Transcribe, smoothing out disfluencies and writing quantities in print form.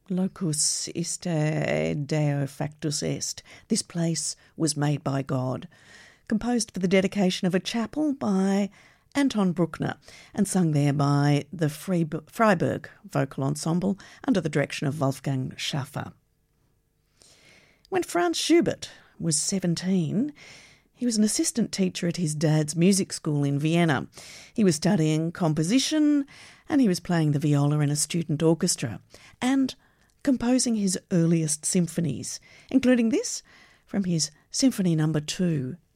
Locus iste Deo factus est. This place was made by God. Composed for the dedication of a chapel by Anton Bruckner and sung there by the Freiburg Vocal Ensemble under the direction of Wolfgang Schaffer. When Franz Schubert was 17, he was an assistant teacher at his dad's music school in Vienna. He was studying composition and he was playing the viola in a student orchestra and composing his earliest symphonies, including this from his Symphony No. 2